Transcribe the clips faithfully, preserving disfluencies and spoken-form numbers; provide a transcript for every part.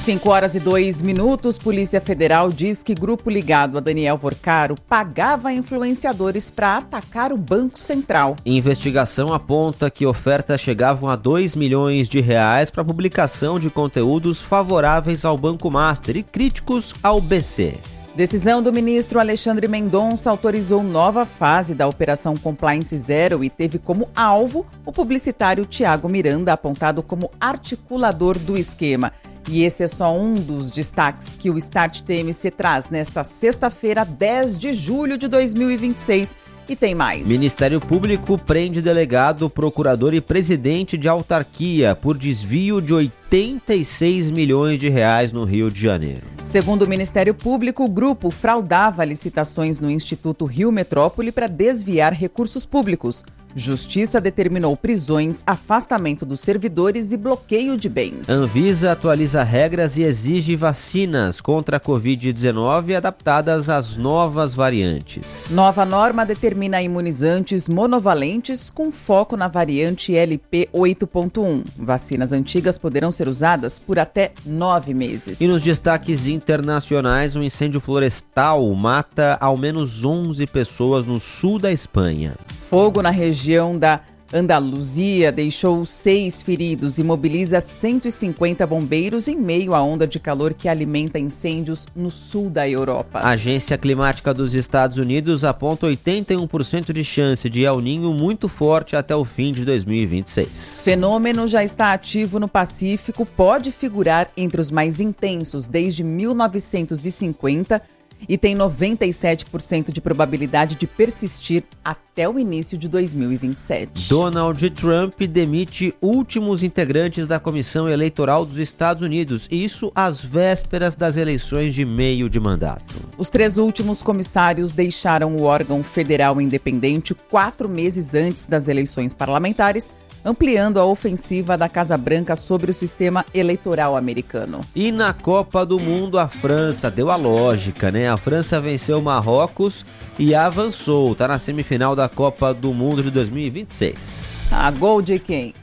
cinco horas e dois minutos, Polícia Federal diz que grupo ligado a Daniel Vorcaro pagava influenciadores para atacar o Banco Central. Investigação aponta que ofertas chegavam a dois milhões de reais para publicação de conteúdos favoráveis ao Banco Master e críticos ao B C. Decisão do ministro Alexandre Mendonça autorizou nova fase da Operação Compliance Zero e teve como alvo o publicitário Tiago Miranda, apontado como articulador do esquema. E esse é só um dos destaques que o Start T M C traz nesta sexta-feira, dez de julho de dois mil e vinte e seis. E tem mais. Ministério Público prende delegado, procurador e presidente de autarquia por desvio de oitenta e seis milhões de reais no Rio de Janeiro. Segundo o Ministério Público, o grupo fraudava licitações no Instituto Rio Metrópole para desviar recursos públicos. Justiça determinou prisões, afastamento dos servidores e bloqueio de bens. Anvisa atualiza regras e exige vacinas contra a covid dezenove adaptadas às novas variantes. Nova norma determina imunizantes monovalentes com foco na variante L P oito ponto um. Vacinas antigas poderão ser usadas por até nove meses. E nos destaques internacionais, um incêndio florestal mata ao menos onze pessoas no sul da Espanha. Fogo na região da Andaluzia deixou seis feridos e mobiliza cento e cinquenta bombeiros em meio à onda de calor que alimenta incêndios no sul da Europa. A Agência Climática dos Estados Unidos aponta oitenta e um por cento de chance de El Niño muito forte até o fim de dois mil e vinte e seis. Fenômeno já está ativo no Pacífico, pode figurar entre os mais intensos desde mil novecentos e cinquenta e tem noventa e sete por cento de probabilidade de persistir até o início de dois mil e vinte e sete. Donald Trump demite últimos integrantes da Comissão Eleitoral dos Estados Unidos, isso às vésperas das eleições de meio de mandato. Os três últimos comissários deixaram o órgão federal independente quatro meses antes das eleições parlamentares, ampliando a ofensiva da Casa Branca sobre o sistema eleitoral americano. E na Copa do Mundo, a França deu a lógica, né? A França venceu o Marrocos e avançou. Tá na semifinal da Copa do Mundo de dois mil e vinte e seis. A gol de quem?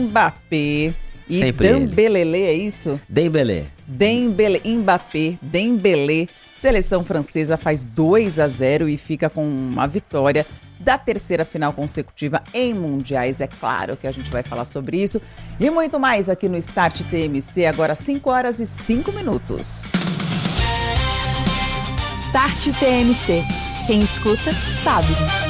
Mbappé e Sempre Dembélé, é isso? Dembélé. Dembélé, Mbappé, Dembélé. Seleção francesa faz dois a zero e fica com uma vitória da terceira final consecutiva em mundiais. É claro que a gente vai falar sobre isso e muito mais aqui no Start T M C, agora cinco horas e cinco minutos. Start T M C. Quem escuta, sabe.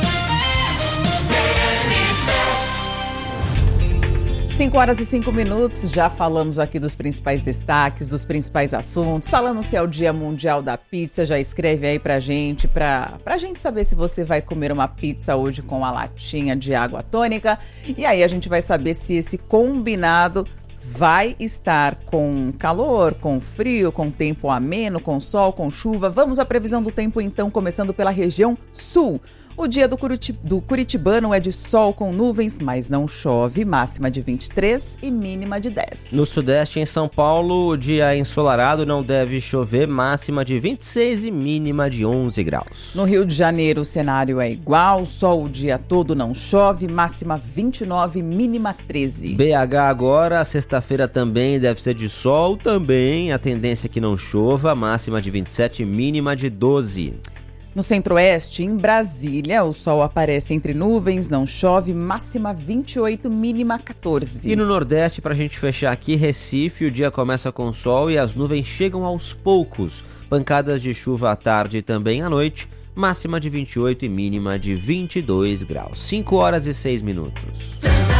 cinco horas e cinco minutos, já falamos aqui dos principais destaques, dos principais assuntos, falamos que é o Dia Mundial da Pizza, já escreve aí pra gente, pra, pra gente saber se você vai comer uma pizza hoje com a latinha de água tônica, e aí a gente vai saber se esse combinado vai estar com calor, com frio, com tempo ameno, com sol, com chuva. Vamos à previsão do tempo então, começando pela região sul. O dia do, Curiti- do Curitibano é de sol com nuvens, mas não chove, máxima de vinte e três e mínima de dez. No sudeste, em São Paulo, o dia ensolarado, não deve chover, máxima de vinte e seis e mínima de onze graus. No Rio de Janeiro, o cenário é igual, sol o dia todo, não chove, máxima vinte e nove, mínima treze. B H agora, sexta-feira também deve ser de sol, também a tendência é que não chova, máxima de vinte e sete, mínima de doze. No centro-oeste, em Brasília, o sol aparece entre nuvens, não chove, máxima vinte e oito, mínima quatorze. E no nordeste, pra gente fechar aqui, Recife, o dia começa com sol e as nuvens chegam aos poucos. Pancadas de chuva à tarde e também à noite, máxima de vinte e oito e mínima de vinte e dois graus. cinco horas e seis minutos.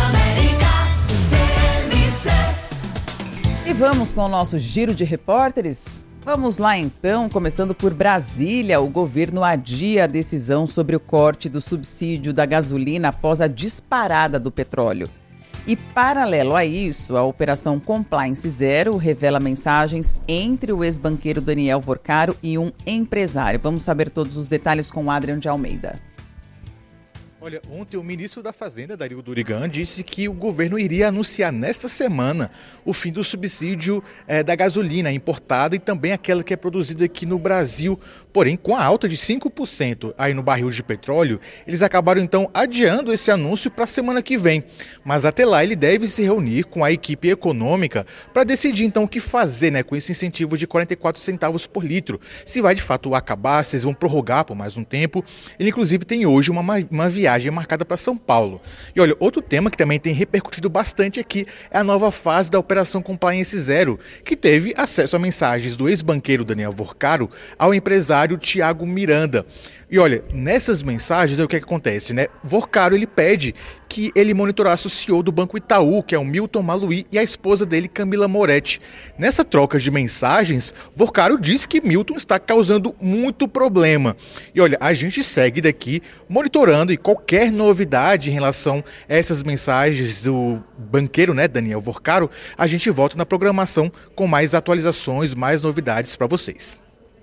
E vamos com o nosso giro de repórteres? Vamos lá então, começando por Brasília. O governo adia a decisão sobre o corte do subsídio da gasolina após a disparada do petróleo. E paralelo a isso, a Operação Compliance Zero revela mensagens entre o ex-banqueiro Daniel Vorcaro e um empresário. Vamos saber todos os detalhes com o Adrian de Almeida. Olha, ontem o ministro da Fazenda, Dario Durigan, disse que o governo iria anunciar nesta semana o fim do subsídio eh, da gasolina importada e também aquela que é produzida aqui no Brasil. Porém, com a alta de cinco por cento aí no barril de petróleo, eles acabaram então adiando esse anúncio para a semana que vem. Mas até lá ele deve se reunir com a equipe econômica para decidir então o que fazer, né, com esse incentivo de quarenta e quatro centavos por litro. Se vai de fato acabar, se eles vão prorrogar por mais um tempo. Ele inclusive tem hoje uma, uma viagem marcada para São Paulo. E olha, outro tema que também tem repercutido bastante aqui é a nova fase da Operação Compliance Zero, que teve acesso a mensagens do ex-banqueiro Daniel Vorcaro ao empresário Tiago Miranda. E olha, nessas mensagens é o que, é que acontece, né? Vorcaro, ele pede que ele monitorasse o C E O do Banco Itaú, que é o Milton Maluhy, e a esposa dele, Camila Moretti. Nessa troca de mensagens, Vorcaro diz que Milton está causando muito problema. E olha, a gente segue daqui monitorando e qualquer novidade em relação a essas mensagens do banqueiro, né, Daniel Vorcaro, a gente volta na programação com mais atualizações, mais novidades para vocês.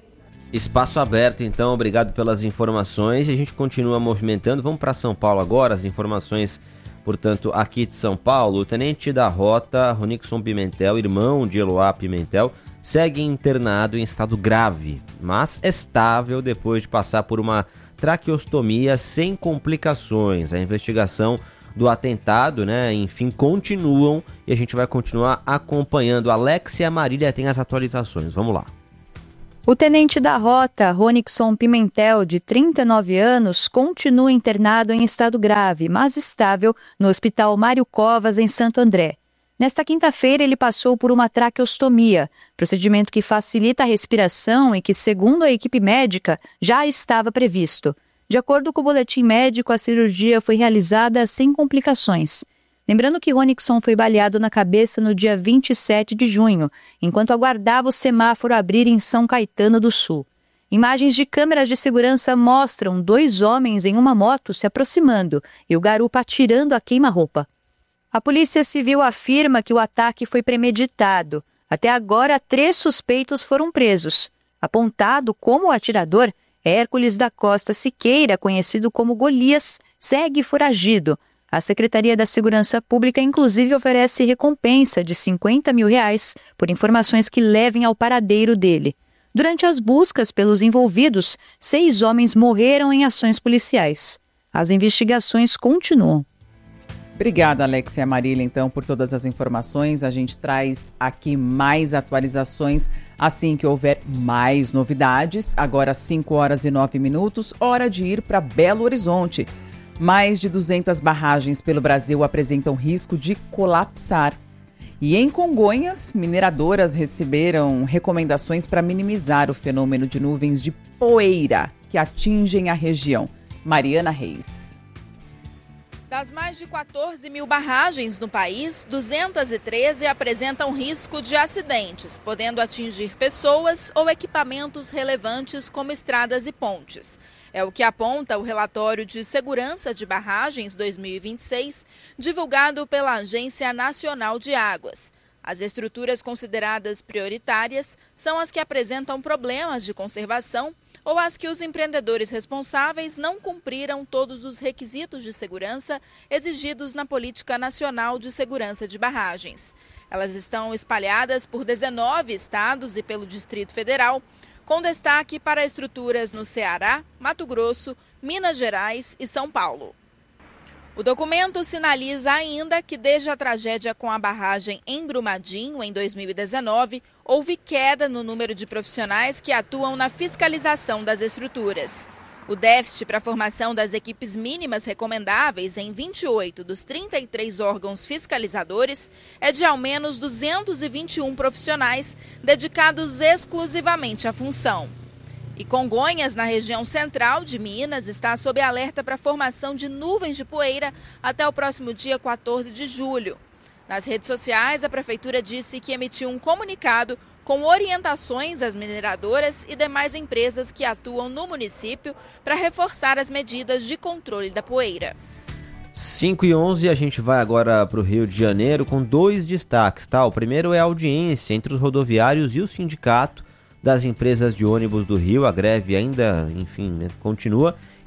Espaço aberto, então, obrigado pelas informações. E a gente continua movimentando. Vamos para São Paulo agora, as informações, portanto, aqui de São Paulo. O tenente da rota, Ronixon Pimentel, irmão de Eloá Pimentel, segue internado em estado grave, mas estável depois de passar por uma traqueostomia sem complicações. A investigação do atentado, né, enfim, continuam e a gente vai continuar acompanhando. Alexia Marília tem as atualizações. Vamos lá. O tenente da rota, Ronixon Pimentel, de trinta e nove anos, continua internado em estado grave, mas estável, no Hospital Mário Covas, em Santo André. Nesta quinta-feira, ele passou por uma traqueostomia, procedimento que facilita a respiração e que, segundo a equipe médica, já estava previsto. De acordo com o boletim médico, a cirurgia foi realizada sem complicações. Lembrando que Ronixon foi baleado na cabeça no dia vinte e sete de junho, enquanto aguardava o semáforo abrir em São Caetano do Sul. Imagens de câmeras de segurança mostram dois homens em uma moto se aproximando e o garupa atirando a queima-roupa. A Polícia Civil afirma que o ataque foi premeditado. Até agora, três suspeitos foram presos. Apontado como o atirador, Hércules da Costa Siqueira, conhecido como Golias, segue foragido. A Secretaria da Segurança Pública, inclusive, oferece recompensa de cinquenta mil reais por informações que levem ao paradeiro dele. Durante as buscas pelos envolvidos, seis homens morreram em ações policiais. As investigações continuam. Obrigada, Alexia Marília, então, por todas as informações. A gente traz aqui mais atualizações assim que houver mais novidades. Agora, cinco horas e nove minutos, hora de ir para Belo Horizonte. Mais de duzentas barragens pelo Brasil apresentam risco de colapsar. E em Congonhas, mineradoras receberam recomendações para minimizar o fenômeno de nuvens de poeira que atingem a região. Mariana Reis. Das mais de quatorze mil barragens no país, duzentas e treze apresentam risco de acidentes, podendo atingir pessoas ou equipamentos relevantes como estradas e pontes. É o que aponta o relatório de Segurança de Barragens dois mil e vinte e seis, divulgado pela Agência Nacional de Águas. As estruturas consideradas prioritárias são as que apresentam problemas de conservação ou as que os empreendedores responsáveis não cumpriram todos os requisitos de segurança exigidos na Política Nacional de Segurança de Barragens. Elas estão espalhadas por dezenove estados e pelo Distrito Federal, com destaque para estruturas no Ceará, Mato Grosso, Minas Gerais e São Paulo. O documento sinaliza ainda que desde a tragédia com a barragem em Brumadinho, em dois mil e dezenove, houve queda no número de profissionais que atuam na fiscalização das estruturas. O déficit para a formação das equipes mínimas recomendáveis em vinte e oito dos trinta e três órgãos fiscalizadores é de ao menos duzentos e vinte e um profissionais dedicados exclusivamente à função. E Congonhas, na região central de Minas, está sob alerta para a formação de nuvens de poeira até o próximo dia quatorze de julho. Nas redes sociais, a Prefeitura disse que emitiu um comunicado com orientações às mineradoras e demais empresas que atuam no município para reforçar as medidas de controle da poeira. cinco e onze, a gente vai agora para o Rio de Janeiro com dois destaques, tá? O primeiro é a audiência entre os rodoviários e o sindicato das empresas de ônibus do Rio. A greve ainda, enfim, continua.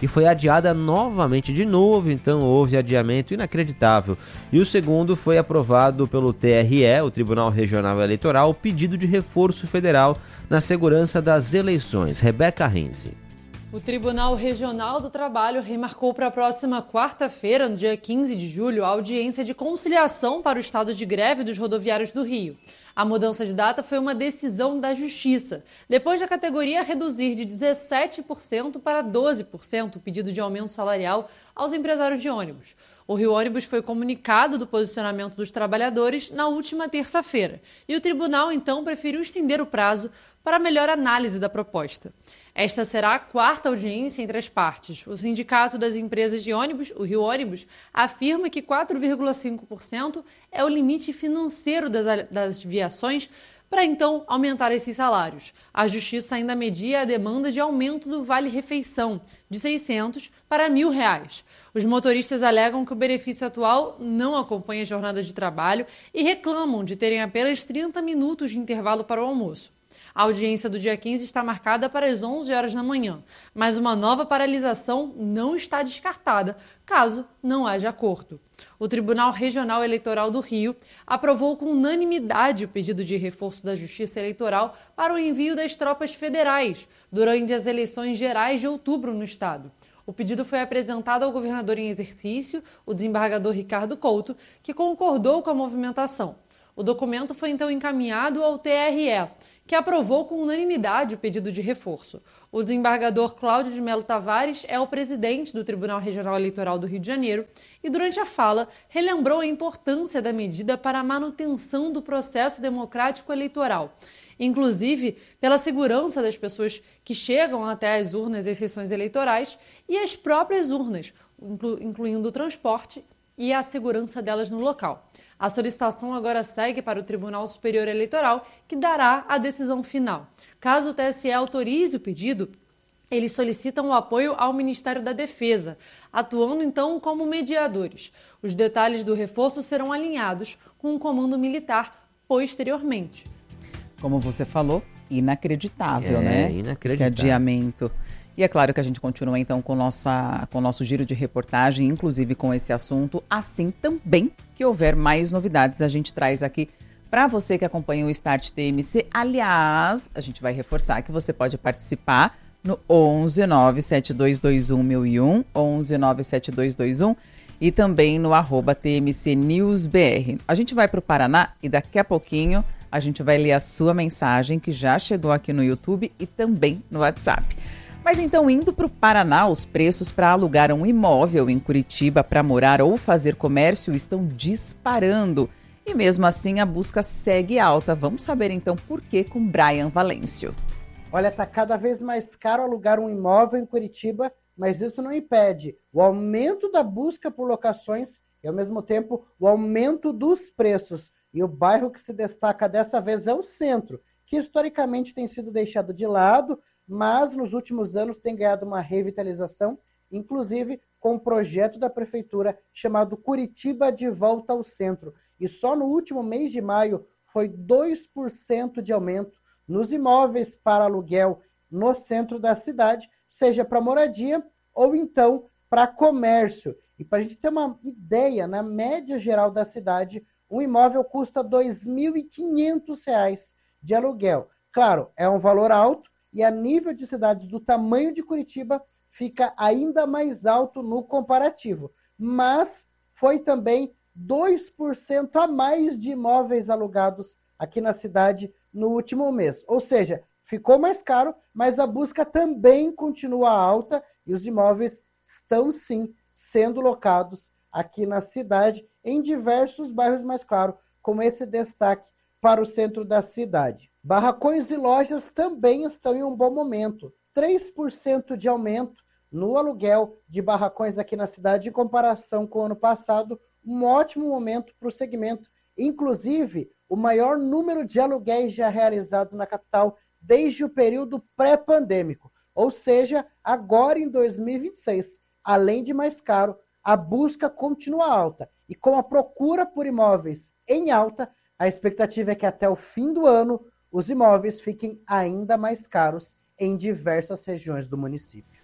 e foi adiada novamente de novo, então houve adiamento inacreditável. E o segundo foi aprovado pelo T R E, o Tribunal Regional Eleitoral, o pedido de reforço federal na segurança das eleições. Rebeca Renzi. O Tribunal Regional do Trabalho remarcou para a próxima quarta-feira, no dia quinze de julho, a audiência de conciliação para o estado de greve dos rodoviários do Rio. A mudança de data foi uma decisão da Justiça, depois da categoria reduzir de dezessete por cento para doze por cento o pedido de aumento salarial aos empresários de ônibus. O Rio Ônibus foi comunicado do posicionamento dos trabalhadores na última terça-feira e o tribunal, então, preferiu estender o prazo para melhor análise da proposta. Esta será a quarta audiência entre as partes. O Sindicato das Empresas de Ônibus, o Rio Ônibus, afirma que quatro vírgula cinco por cento é o limite financeiro das, das viações para, então, aumentar esses salários. A Justiça ainda media a demanda de aumento do vale-refeição, de seiscentos para mil reais. Os motoristas alegam que o benefício atual não acompanha a jornada de trabalho e reclamam de terem apenas trinta minutos de intervalo para o almoço. A audiência do dia quinze está marcada para as onze horas da manhã, mas uma nova paralisação não está descartada, caso não haja acordo. O Tribunal Regional Eleitoral do Rio aprovou com unanimidade o pedido de reforço da Justiça Eleitoral para o envio das tropas federais durante as eleições gerais de outubro no estado. O pedido foi apresentado ao governador em exercício, o desembargador Ricardo Couto, que concordou com a movimentação. O documento foi então encaminhado ao T R E, que aprovou com unanimidade o pedido de reforço. O desembargador Cláudio de Melo Tavares é o presidente do Tribunal Regional Eleitoral do Rio de Janeiro e, durante a fala, relembrou a importância da medida para a manutenção do processo democrático eleitoral, inclusive pela segurança das pessoas que chegam até as urnas em sessões eleitorais e as próprias urnas, inclu- incluindo o transporte e a segurança delas no local. A solicitação agora segue para o Tribunal Superior Eleitoral, que dará a decisão final. Caso o T S E autorize o pedido, eles solicitam o apoio ao Ministério da Defesa, atuando então como mediadores. Os detalhes do reforço serão alinhados com o comando militar posteriormente. Como você falou, inacreditável, É, né? inacreditável. Esse adiamento. E é claro que a gente continua, então, com, nossa, com o nosso giro de reportagem, inclusive com esse assunto. Assim também que houver mais novidades, a gente traz aqui para você que acompanha o Start T M C. Aliás, a gente vai reforçar que você pode participar no onze nove sete dois dois um mil e um, onze nove sete dois dois um e também no arroba T M C News B R. A gente vai para o Paraná e daqui a pouquinho a gente vai ler a sua mensagem que já chegou aqui no YouTube e também no WhatsApp. Mas então, indo para o Paraná, os preços para alugar um imóvel em Curitiba para morar ou fazer comércio estão disparando. E mesmo assim, a busca segue alta. Vamos saber então por que com Brian Valêncio. Olha, está cada vez mais caro alugar um imóvel em Curitiba, mas isso não impede o aumento da busca por locações e, ao mesmo tempo, o aumento dos preços. E o bairro que se destaca dessa vez é o centro, que historicamente tem sido deixado de lado, mas nos últimos anos tem ganhado uma revitalização, inclusive com um projeto da prefeitura chamado Curitiba de Volta ao Centro. E só no último mês de maio foi dois por cento de aumento nos imóveis para aluguel no centro da cidade, seja para moradia ou então para comércio. E para a gente ter uma ideia, na média geral da cidade, um imóvel custa dois mil e quinhentos reais de aluguel. Claro, é um valor alto, e a nível de cidades do tamanho de Curitiba, fica ainda mais alto no comparativo. Mas foi também dois por cento a mais de imóveis alugados aqui na cidade no último mês. Ou seja, ficou mais caro, mas a busca também continua alta e os imóveis estão, sim, sendo locados aqui na cidade, em diversos bairros, mais claro, com esse destaque para o centro da cidade. Barracões e lojas também estão em um bom momento. três por cento de aumento no aluguel de barracões aqui na cidade em comparação com o ano passado. Um ótimo momento para o segmento. Inclusive, o maior número de aluguéis já realizados na capital desde o período pré-pandêmico. Ou seja, agora em dois mil e vinte e seis, além de mais caro, a busca continua alta. E com a procura por imóveis em alta, a expectativa é que até o fim do ano os imóveis fiquem ainda mais caros em diversas regiões do município.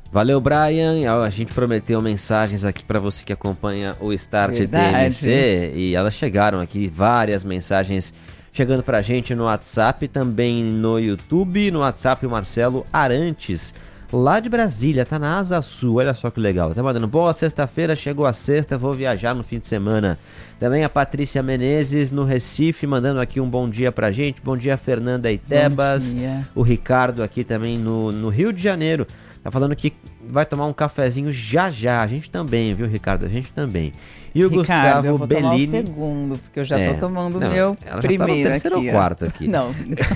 Valeu, Brian. A gente prometeu mensagens aqui para você que acompanha o Start Verdade. T M C e elas chegaram aqui, várias mensagens chegando pra gente no WhatsApp, também no YouTube. No WhatsApp, o Marcelo Arantes, lá de Brasília, tá na Asa Sul, olha só que legal. Tá mandando, boa sexta-feira, chegou a sexta, vou viajar no fim de semana. Também a Patrícia Menezes, no Recife, mandando aqui um bom dia pra gente. Bom dia, Fernanda Itebas. O Ricardo aqui também no, no Rio de Janeiro. Tá falando que vai tomar um cafezinho já já. A gente também, viu, Ricardo? A gente também. E o Ricardo, Gustavo eu vou Bellini. tomar o segundo, porque eu já é, tô tomando o não, meu ela primeiro já tá no terceiro aqui. ou quarto aqui. Não.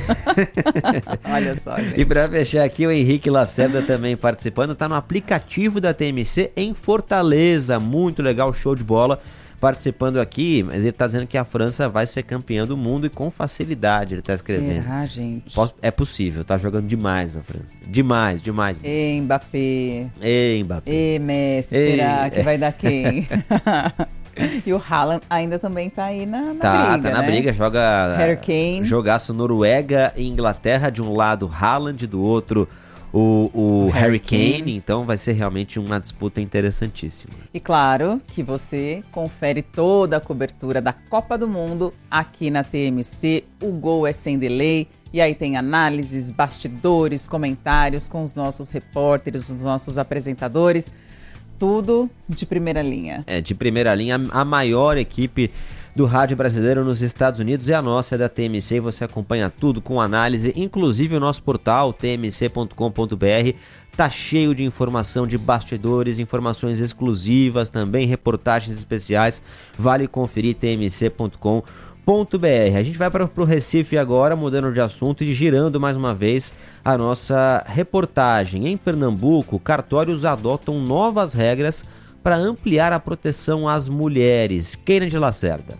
Olha só, gente. E pra fechar aqui, o Henrique Lacerda também participando. Tá no aplicativo da T M C em Fortaleza. Muito legal, show de bola. Participando aqui, mas ele tá dizendo que a França vai ser campeã do mundo e com facilidade, ele tá escrevendo. Será, gente? É possível, tá jogando demais a França. Demais, demais. Ê, Mbappé. Ê, Mbappé. Ê, Messi, Ei. será que vai dar quem? E o Haaland ainda também tá aí na, na tá, briga, Tá na né? briga, joga... Harry Kane. Jogaço Noruega e Inglaterra, de um lado Haaland, do outro o, o Harry, Harry Kane. Kane. Então vai ser realmente uma disputa interessantíssima. E claro que você confere toda a cobertura da Copa do Mundo aqui na T M C. O Gol é sem delay. E aí tem análises, bastidores, comentários com os nossos repórteres, os nossos apresentadores. Tudo de primeira linha. É, de primeira linha. A maior equipe do rádio brasileiro nos Estados Unidos é a nossa, é da T M C, e você acompanha tudo com análise, inclusive o nosso portal t m c ponto com ponto b r tá cheio de informação de bastidores, informações exclusivas também, reportagens especiais, vale conferir t m c ponto com ponto b r. A gente vai para o Recife agora, mudando de assunto e girando mais uma vez a nossa reportagem. Em Pernambuco, cartórios adotam novas regras para ampliar a proteção às mulheres. Kennedy Lacerda.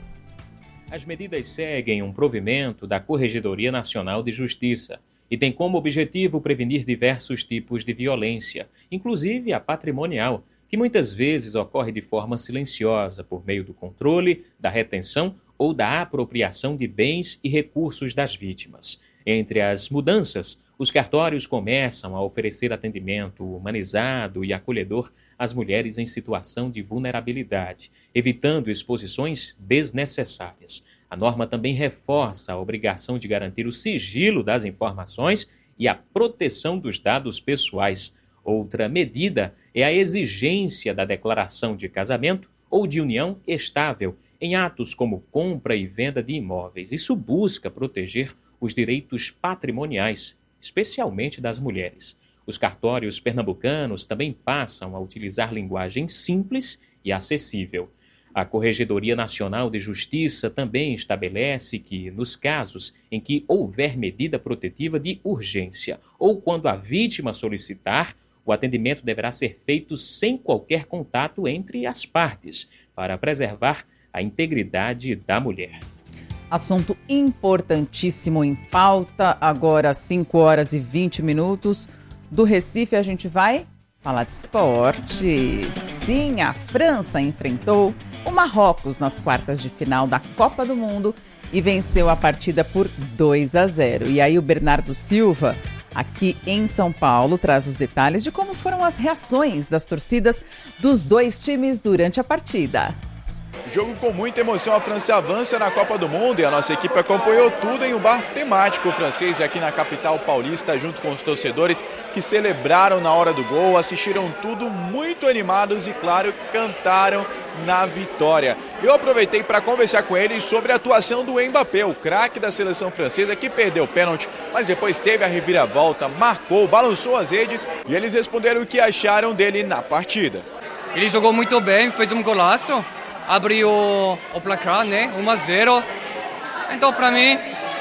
As medidas seguem um provimento da Corregedoria Nacional de Justiça e têm como objetivo prevenir diversos tipos de violência, inclusive a patrimonial, que muitas vezes ocorre de forma silenciosa por meio do controle, da retenção ou da apropriação de bens e recursos das vítimas. Entre as mudanças, os cartórios começam a oferecer atendimento humanizado e acolhedor às mulheres em situação de vulnerabilidade, evitando exposições desnecessárias. A norma também reforça a obrigação de garantir o sigilo das informações e a proteção dos dados pessoais. Outra medida é a exigência da declaração de casamento ou de união estável em atos como compra e venda de imóveis. Isso busca proteger os direitos patrimoniais, especialmente das mulheres. Os cartórios pernambucanos também passam a utilizar linguagem simples e acessível. A Corregedoria Nacional de Justiça também estabelece que, nos casos em que houver medida protetiva de urgência ou quando a vítima solicitar, o atendimento deverá ser feito sem qualquer contato entre as partes, para preservar a integridade da mulher. Assunto importantíssimo em pauta, agora cinco horas e vinte minutos. Do Recife a gente vai falar de esporte. Sim, a França enfrentou o Marrocos nas quartas de final da Copa do Mundo e venceu a partida por dois a zero. E aí o Bernardo Silva, aqui em São Paulo, traz os detalhes de como foram as reações das torcidas dos dois times durante a partida. Jogo com muita emoção, a França avança na Copa do Mundo e a nossa equipe acompanhou tudo em um bar temático francês aqui na capital paulista, junto com os torcedores que celebraram na hora do gol, assistiram tudo muito animados e, claro, cantaram na vitória. Eu aproveitei para conversar com eles sobre a atuação do Mbappé, o craque da seleção francesa, que perdeu o pênalti, mas depois teve a reviravolta, marcou, balançou as redes e eles responderam o que acharam dele na partida. Ele jogou muito bem, fez um golaço. Abriu o placar, né? um a zero. Então, para mim,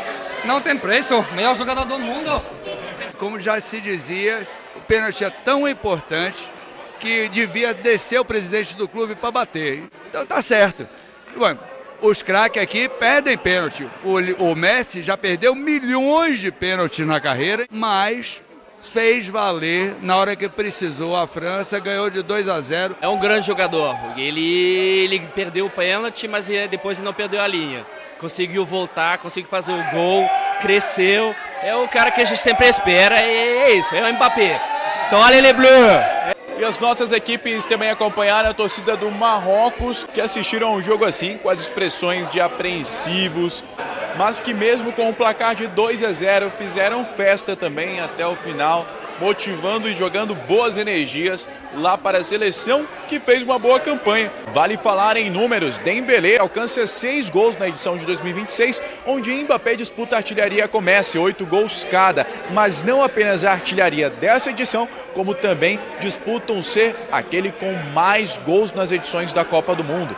não tem preço. Melhor jogador do mundo. Como já se dizia, o pênalti é tão importante que devia descer o presidente do clube para bater. Então, tá certo. Bom, os craques aqui perdem pênalti. O, o Messi já perdeu milhões de pênaltis na carreira, mas fez valer na hora que precisou. A França ganhou de dois a zero. É um grande jogador. Ele, ele perdeu o pênalti, mas depois ele não perdeu a linha. Conseguiu voltar, conseguiu fazer o gol, cresceu. É o cara que a gente sempre espera, é isso, é o Mbappé. Então, allez les Bleus! E as nossas equipes também acompanharam a torcida do Marrocos, que assistiram ao jogo assim, com as expressões de apreensivos, mas que mesmo com o placar de dois a zero, fizeram festa também até o final, motivando e jogando boas energias lá para a seleção, que fez uma boa campanha. Vale falar em números, Dembélé alcança seis gols na edição de dois mil e vinte e seis, onde Mbappé disputa a artilharia com Messi, oito gols cada, mas não apenas a artilharia dessa edição, como também disputam ser aquele com mais gols nas edições da Copa do Mundo.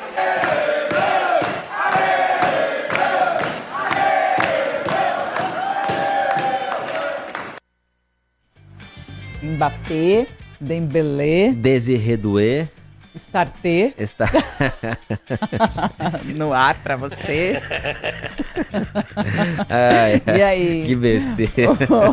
Mbappé, Dembélé, Désiré Doué, Starté, está no ar pra você. Ai, E aí? Que besteira.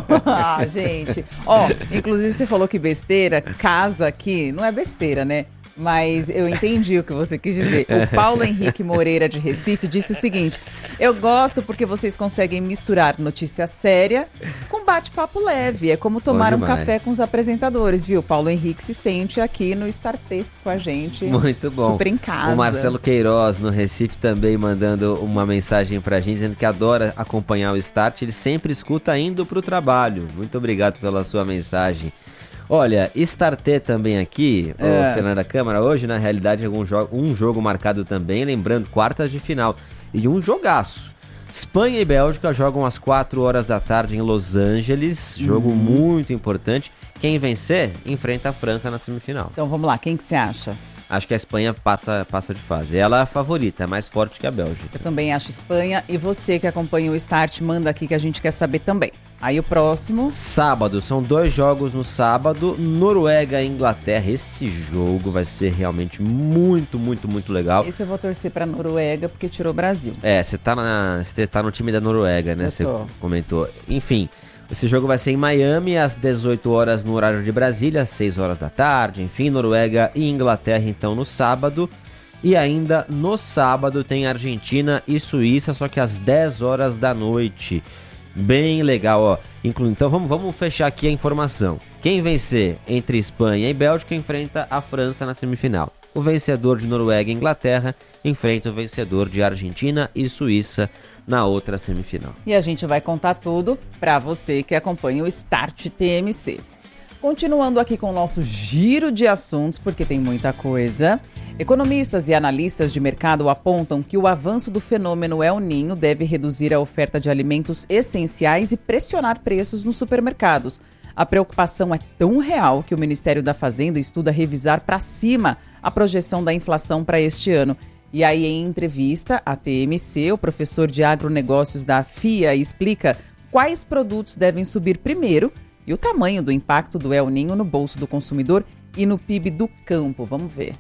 Ah, gente. Ó, inclusive você falou que besteira, casa aqui, não é besteira, né? Mas eu entendi o que você quis dizer. O Paulo Henrique Moreira, de Recife, disse o seguinte: eu gosto porque vocês conseguem misturar notícia séria com bate-papo leve. É como tomar um café com os apresentadores, viu? Paulo Henrique se sente aqui no Starté com a gente. Muito bom. Super em casa. O Marcelo Queiroz, no Recife, também mandando uma mensagem pra gente, dizendo que adora acompanhar o Start. Ele sempre escuta indo pro trabalho. Muito obrigado pela sua mensagem. Olha, Starté também aqui, É. o Fernanda Câmara, hoje na realidade algum jo- um jogo marcado também, lembrando, quartas de final, e um jogaço. Espanha e Bélgica jogam às quatro horas da tarde em Los Angeles, jogo Uhum. muito importante. Quem vencer, enfrenta a França na semifinal. Então vamos lá, quem que você acha? Acho que a Espanha passa, passa de fase. Ela é a favorita, é mais forte que a Bélgica. Eu também acho Espanha. E você que acompanha o Start, manda aqui que a gente quer saber também. Aí o próximo... Sábado, são dois jogos no sábado, Noruega e Inglaterra. Esse jogo vai ser realmente muito, muito, muito legal. Esse eu vou torcer pra Noruega porque tirou o Brasil. É, você tá, na- você tá no time da Noruega, né? Eu Você tô. comentou. Enfim, esse jogo vai ser em Miami às dezoito horas no horário de Brasília, às seis horas da tarde. Enfim, Noruega e Inglaterra então no sábado. E ainda no sábado tem Argentina e Suíça, só que às dez horas da noite. Bem legal, ó. Inclu... Então vamos, vamos fechar aqui a informação. Quem vencer entre Espanha e Bélgica enfrenta a França na semifinal. O vencedor de Noruega e Inglaterra enfrenta o vencedor de Argentina e Suíça na outra semifinal. E a gente vai contar tudo pra você que acompanha o Start T M C. Continuando aqui com o nosso giro de assuntos, porque tem muita coisa. Economistas e analistas de mercado apontam que o avanço do fenômeno El Niño deve reduzir a oferta de alimentos essenciais e pressionar preços nos supermercados. A preocupação é tão real que o Ministério da Fazenda estuda revisar para cima a projeção da inflação para este ano. E aí, em entrevista à T M C, o professor de agronegócios da F I A explica quais produtos devem subir primeiro e o tamanho do impacto do El Niño no bolso do consumidor e no P I B do campo. Vamos ver.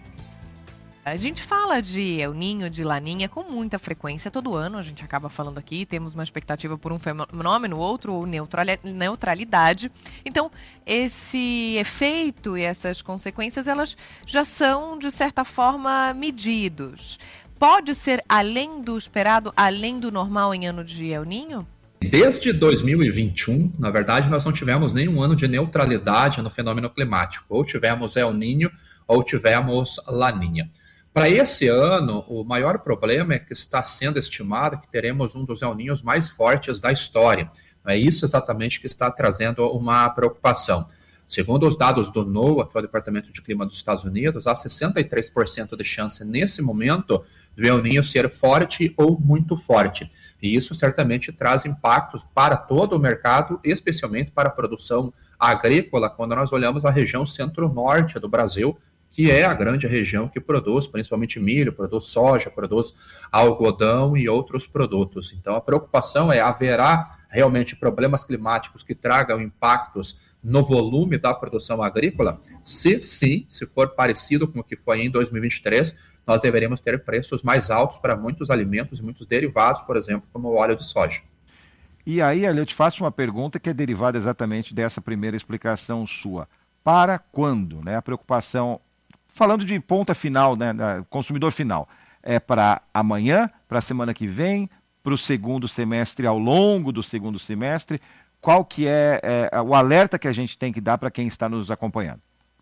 A gente fala de El Niño, de Laninha com muita frequência todo ano, a gente acaba falando aqui, temos uma expectativa por um fenômeno, outro ou neutrali- neutralidade. Então, esse efeito e essas consequências, elas já são, de certa forma, medidos. Pode ser além do esperado, além do normal em ano de El Niño? Desde dois mil e vinte e um, na verdade, nós não tivemos nenhum ano de neutralidade no fenômeno climático. Ou tivemos El Niño, ou tivemos Laninha. Para esse ano, o maior problema é que está sendo estimado que teremos um dos El Niños mais fortes da história. É isso exatamente que está trazendo uma preocupação. Segundo os dados do NOAA, que é o Departamento de Clima dos Estados Unidos, há sessenta e três por cento de chance nesse momento do El Niño ser forte ou muito forte. E isso certamente traz impactos para todo o mercado, especialmente para a produção agrícola, quando nós olhamos a região centro-norte do Brasil, que é a grande região que produz, principalmente milho, produz soja, produz algodão e outros produtos. Então, a preocupação é, haverá realmente problemas climáticos que tragam impactos no volume da produção agrícola? Se sim, se for parecido com o que foi em dois mil e vinte e três, nós deveremos ter preços mais altos para muitos alimentos e muitos derivados, por exemplo, como o óleo de soja. E aí, Ali, eu te faço uma pergunta que é derivada exatamente dessa primeira explicação sua. Para quando, né? A preocupação, falando de ponta final, né, consumidor final, é para amanhã, para a semana que vem, para o segundo semestre, ao longo do segundo semestre. qual que é, é o alerta que a gente tem que dar para quem está nos acompanhando?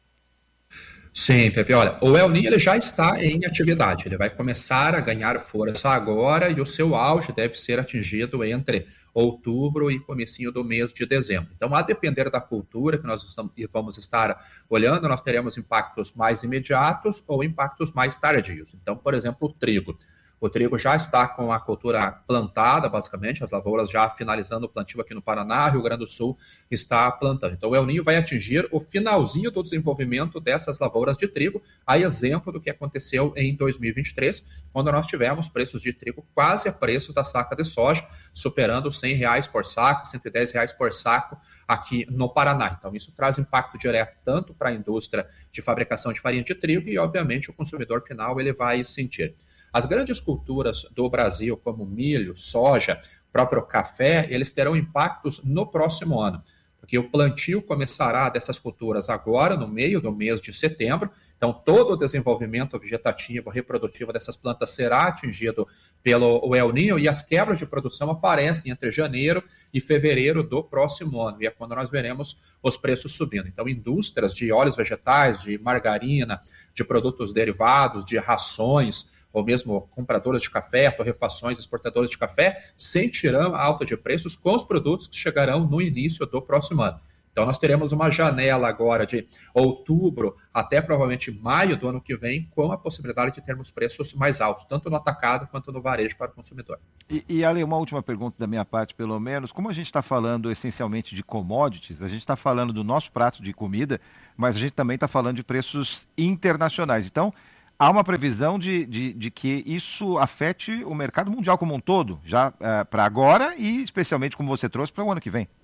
Sim, Pepe, olha, o El Niño ele já está em atividade, ele vai começar a ganhar força agora e o seu auge deve ser atingido entre outubro e comecinho do mês de dezembro. Então, a depender da cultura que nós vamos estar olhando, nós teremos impactos mais imediatos ou impactos mais tardios. Então, por exemplo, o trigo. O trigo já está com a cultura plantada, basicamente, as lavouras já finalizando o plantio aqui no Paraná, Rio Grande do Sul está plantando. Então, o El Niño vai atingir o finalzinho do desenvolvimento dessas lavouras de trigo, a exemplo do que aconteceu em dois mil e vinte e três, quando nós tivemos preços de trigo quase a preços da saca de soja, superando cem reais por saco, cento e dez reais por saco aqui no Paraná. Então, isso traz impacto direto tanto para a indústria de fabricação de farinha de trigo e, obviamente, o consumidor final ele vai sentir. As grandes culturas do Brasil, como milho, soja, próprio café, eles terão impactos no próximo ano, porque o plantio começará dessas culturas agora, no meio do mês de setembro. Então, todo o desenvolvimento vegetativo, reprodutivo dessas plantas será atingido pelo El Niño e as quebras de produção aparecem entre janeiro e fevereiro do próximo ano, e é quando nós veremos os preços subindo. Então, indústrias de óleos vegetais, de margarina, de produtos derivados, de rações, ou mesmo compradoras de café, torrefações, exportadores de café, sentirão a alta de preços com os produtos que chegarão no início do próximo ano. Então, nós teremos uma janela agora de outubro até provavelmente maio do ano que vem, com a possibilidade de termos preços mais altos, tanto no atacado quanto no varejo para o consumidor. E, e Ale, uma última pergunta da minha parte, pelo menos. Como a gente está falando essencialmente de commodities, a gente está falando do nosso prato de comida, mas a gente também está falando de preços internacionais. Então, há uma previsão de, de, de que isso afete o mercado mundial como um todo, já uh, para agora e especialmente, como você trouxe, para o ano que vem.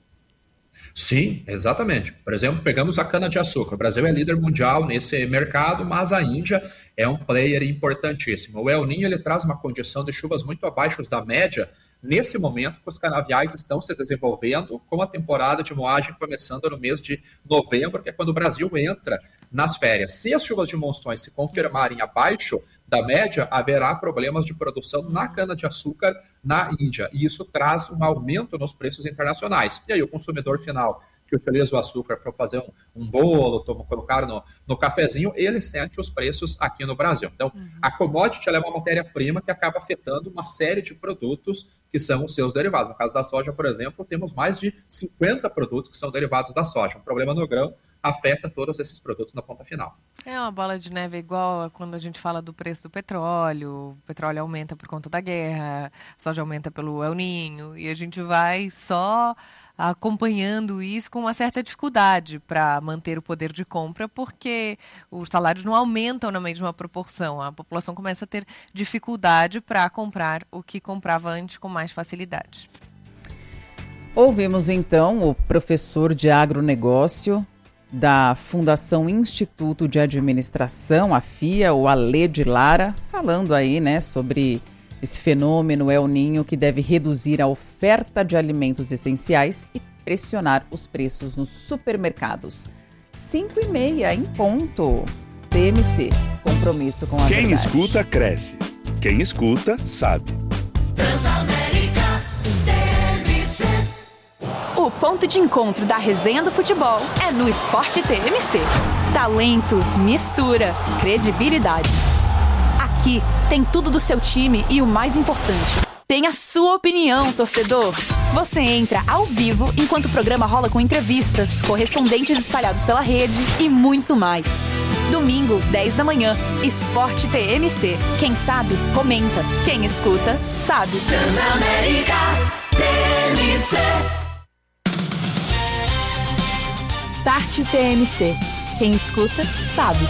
Sim, exatamente. Por exemplo, pegamos a cana-de-açúcar. O Brasil é líder mundial nesse mercado, mas a Índia é um player importantíssimo. O El Niño ele traz uma condição de chuvas muito abaixo da média. Nesse momento, os canaviais estão se desenvolvendo, com a temporada de moagem começando no mês de novembro, que é quando o Brasil entra nas férias. Se as chuvas de monções se confirmarem abaixo da média, haverá problemas de produção na cana-de-açúcar na Índia. E isso traz um aumento nos preços internacionais. E aí o consumidor final que utiliza o açúcar para fazer um, um bolo, toma, colocar no, no cafezinho, ele sente os preços aqui no Brasil. Então, uhum. a commodity ela é uma matéria-prima que acaba afetando uma série de produtos que são os seus derivados. No caso da soja, por exemplo, temos mais de cinquenta produtos que são derivados da soja. Um problema no grão afeta todos esses produtos na ponta final. É uma bola de neve igual a quando a gente fala do preço do petróleo. O petróleo aumenta por conta da guerra, a soja aumenta pelo El Niño, e a gente vai só acompanhando isso com uma certa dificuldade para manter o poder de compra, porque os salários não aumentam na mesma proporção. A população começa a ter dificuldade para comprar o que comprava antes com mais facilidade. Ouvimos então o professor de agronegócio da Fundação Instituto de Administração, a F I A, o Ale de Lara, falando aí, né, sobre esse fenômeno El Niño que deve reduzir a oferta de alimentos essenciais e pressionar os preços nos supermercados. cinco e meia em ponto. T M C, compromisso com a Quem verdade. escuta, cresce. Quem escuta, sabe. Transamérica, T M C. O ponto de encontro da resenha do futebol é no Esporte T M C. Talento, mistura, credibilidade. Aqui tem tudo do seu time e o mais importante, tem a sua opinião, torcedor. Você entra ao vivo enquanto o programa rola com entrevistas, correspondentes espalhados pela rede e muito mais. Domingo, dez da manhã, Esporte T M C. Quem sabe, comenta. Quem escuta, sabe. Transamérica T M C. Start T M C. Quem escuta, sabe.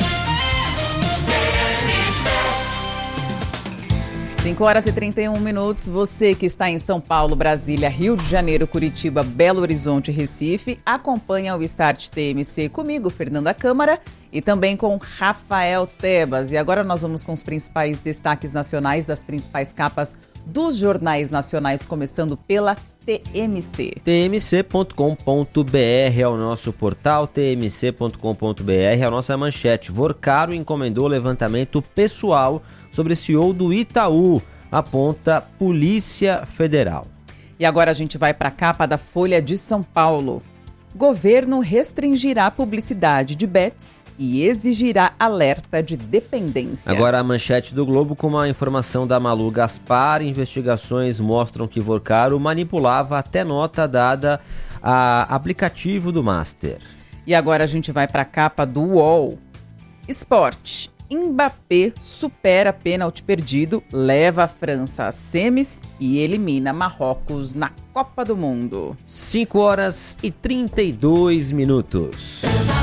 cinco horas e trinta e um minutos. Você que está em São Paulo, Brasília, Rio de Janeiro, Curitiba, Belo Horizonte e Recife, acompanha o Start T M C comigo, Fernanda Câmara, e também com Rafael Tebas. E agora nós vamos com os principais destaques nacionais das principais capas dos jornais nacionais, começando pela T M C. T M C ponto com ponto b r é o nosso portal, T M C ponto com ponto b r é a nossa manchete. Vorcaro encomendou levantamento pessoal sobre C E O do Itaú, aponta Polícia Federal. E agora a gente vai para a capa da Folha de São Paulo. Governo restringirá a publicidade de bets e exigirá alerta de dependência. Agora a manchete do Globo com uma informação da Malu Gaspar. Investigações mostram que Vorcaro manipulava até nota dada a aplicativo do Master. E agora a gente vai para a capa do U O L. Esporte. Mbappé supera pênalti perdido, leva a França às semis e elimina Marrocos na Copa do Mundo. cinco horas e trinta e dois minutos.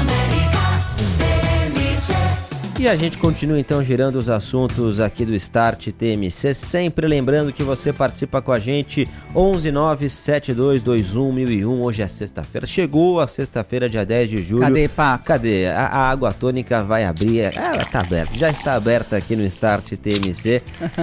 E a gente continua então girando os assuntos aqui do Start T M C, sempre lembrando que você participa com a gente, onze nove sete dois dois um mil e um, hoje é sexta-feira, chegou a sexta-feira, dia dez de julho. Cadê, Paco? Cadê? A, a água tônica vai abrir, ela tá aberta, já está aberta aqui no Start T M C,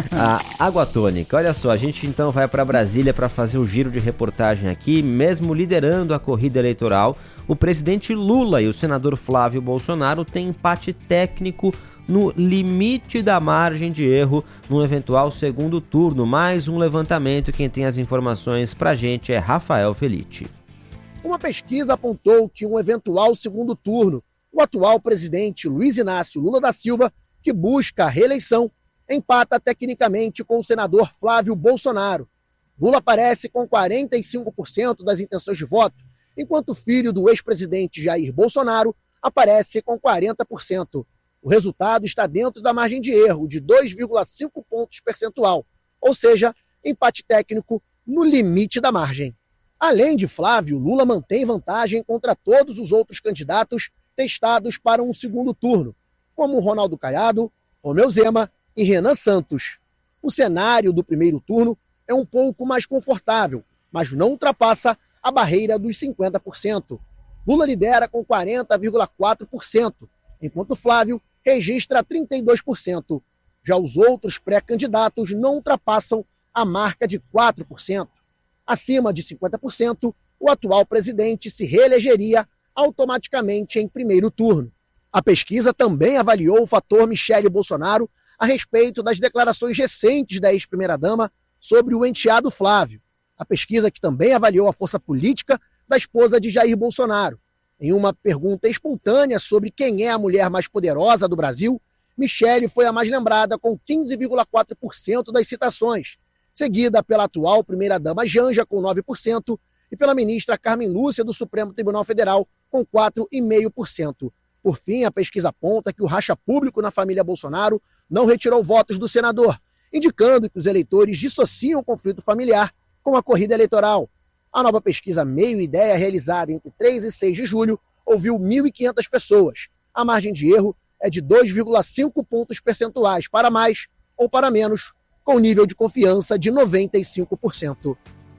a água tônica. Olha só, a gente então vai para Brasília para fazer o giro de reportagem aqui, mesmo liderando a corrida eleitoral, o presidente Lula e o senador Flávio Bolsonaro têm empate técnico no limite da margem de erro no eventual segundo turno. Mais um levantamento, quem tem as informações pra gente é Rafael Felitti. Uma pesquisa apontou que um eventual segundo turno, o atual presidente Luiz Inácio Lula da Silva, que busca a reeleição, empata tecnicamente com o senador Flávio Bolsonaro. Lula aparece com quarenta e cinco por cento das intenções de voto, enquanto o filho do ex-presidente Jair Bolsonaro aparece com quarenta por cento. O resultado está dentro da margem de erro de dois vírgula cinco pontos percentual, ou seja, empate técnico no limite da margem. Além de Flávio, Lula mantém vantagem contra todos os outros candidatos testados para um segundo turno, como Ronaldo Caiado, Romeu Zema e Renan Santos. O cenário do primeiro turno é um pouco mais confortável, mas não ultrapassa a barreira dos cinquenta por cento. Lula lidera com quarenta vírgula quatro por cento, enquanto Flávio registra trinta e dois por cento. Já os outros pré-candidatos não ultrapassam a marca de quatro por cento. Acima de cinquenta por cento, o atual presidente se reelegeria automaticamente em primeiro turno. A pesquisa também avaliou o fator Michele Bolsonaro a respeito das declarações recentes da ex-primeira-dama sobre o enteado Flávio. A pesquisa que também avaliou a força política da esposa de Jair Bolsonaro. Em uma pergunta espontânea sobre quem é a mulher mais poderosa do Brasil, Michele foi a mais lembrada com quinze vírgula quatro por cento das citações, seguida pela atual primeira-dama Janja com nove por cento e pela ministra Carmen Lúcia do Supremo Tribunal Federal com quatro vírgula cinco por cento. Por fim, a pesquisa aponta que o racha público na família Bolsonaro não retirou votos do senador, indicando que os eleitores dissociam o conflito familiar com a corrida eleitoral. A nova pesquisa Meio Ideia, realizada entre três e seis de julho, ouviu mil e quinhentas pessoas. A margem de erro é de dois vírgula cinco pontos percentuais para mais ou para menos, com nível de confiança de noventa e cinco por cento.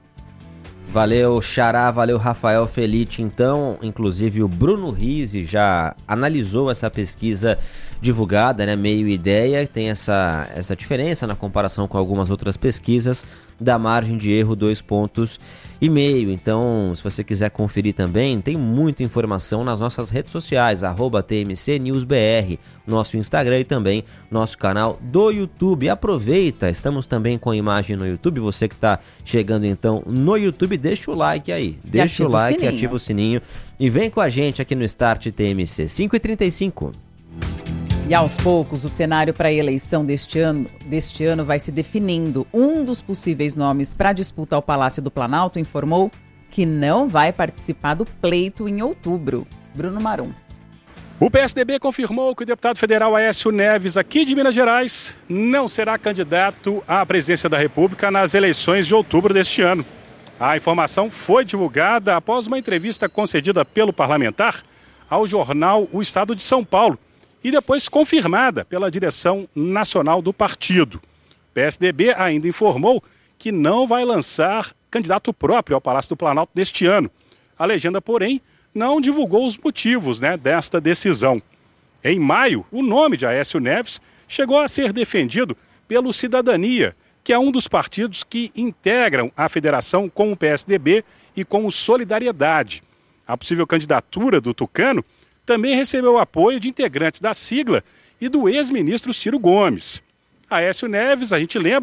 Valeu, Xará, valeu, Rafael Felitti. Então, inclusive o Bruno Rizzi já analisou essa pesquisa divulgada, né, Meio Ideia, tem essa, essa diferença na comparação com algumas outras pesquisas da margem de erro dois pontos e meio. Então, se você quiser conferir também, tem muita informação nas nossas redes sociais, arroba T M C News B R, nosso Instagram e também nosso canal do YouTube. Aproveita, estamos também com imagem no YouTube, você que está chegando então no YouTube, deixa o like aí, deixa o like, ativa o sininho e vem com a gente aqui no Start T M C, cinco e trinta e cinco. E aos poucos, o cenário para a eleição deste ano, deste ano vai se definindo. Um dos possíveis nomes para disputa ao Palácio do Planalto informou que não vai participar do pleito em outubro. Bruno Marum. O P S D B confirmou que o deputado federal Aécio Neves, aqui de Minas Gerais, não será candidato à presidência da República nas eleições de outubro deste ano. A informação foi divulgada após uma entrevista concedida pelo parlamentar ao jornal O Estado de São Paulo, e depois confirmada pela direção nacional do partido. O P S D B ainda informou que não vai lançar candidato próprio ao Palácio do Planalto neste ano. A legenda, porém, não divulgou os motivos, né, desta decisão. Em maio, o nome de Aécio Neves chegou a ser defendido pelo Cidadania, que é um dos partidos que integram a federação com o P S D B e com o Solidariedade. A possível candidatura do tucano também recebeu o apoio de integrantes da sigla e do ex-ministro Ciro Gomes. Aécio Neves, a gente lembra,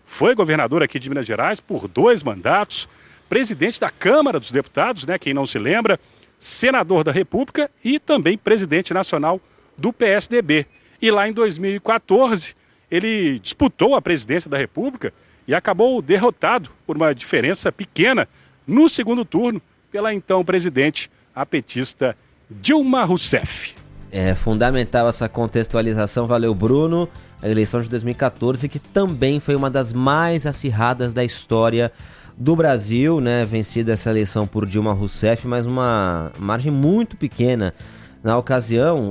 foi governador aqui de Minas Gerais por dois mandatos, presidente da Câmara dos Deputados, né, quem não se lembra, senador da República e também presidente nacional do P S D B. E lá em dois mil e quatorze, ele disputou a presidência da República e acabou derrotado por uma diferença pequena no segundo turno pela então presidente, a petista Dilma Rousseff. É fundamental essa contextualização, valeu Bruno. A eleição de dois mil e quatorze, que também foi uma das mais acirradas da história do Brasil, né? Vencida essa eleição por Dilma Rousseff, mas uma margem muito pequena. Na ocasião,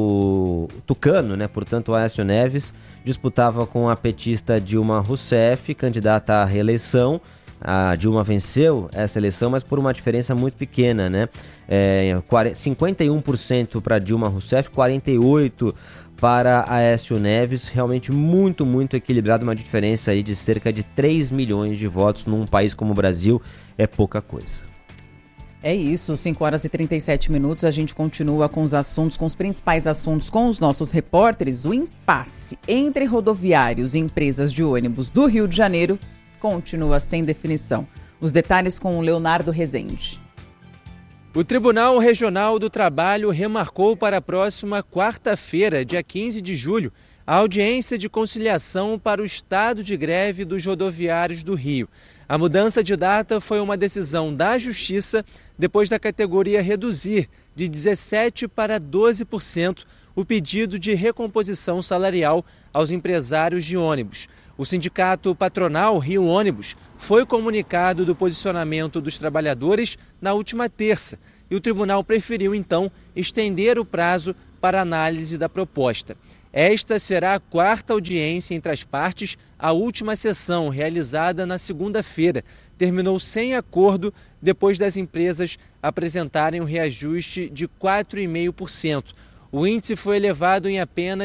o tucano, né, portanto o Aécio Neves, disputava com a petista Dilma Rousseff, candidata à reeleição. A Dilma venceu essa eleição, mas por uma diferença muito pequena, né? É, cinquenta e um por cento para Dilma Rousseff, quarenta e oito por cento para Aécio Neves. Realmente muito, muito equilibrado, uma diferença aí de cerca de três milhões de votos num país como o Brasil, é pouca coisa. É isso, cinco horas e trinta e sete minutos, a gente continua com os assuntos, com os principais assuntos com os nossos repórteres. O impasse entre rodoviários e empresas de ônibus do Rio de Janeiro continua sem definição. Os detalhes com o Leonardo Rezende. O Tribunal Regional do Trabalho remarcou para a próxima quarta-feira, dia quinze de julho, a audiência de conciliação para o estado de greve dos rodoviários do Rio. A mudança de data foi uma decisão da Justiça depois da categoria reduzir de dezessete por cento para doze por cento o pedido de recomposição salarial aos empresários de ônibus. O sindicato patronal Rio Ônibus foi comunicado do posicionamento dos trabalhadores na última terça e o tribunal preferiu, então, estender o prazo para análise da proposta. Esta será a quarta audiência entre as partes. A última sessão, realizada na segunda-feira, terminou sem acordo depois das empresas apresentarem um reajuste de quatro vírgula cinco por cento. O índice foi elevado em apenas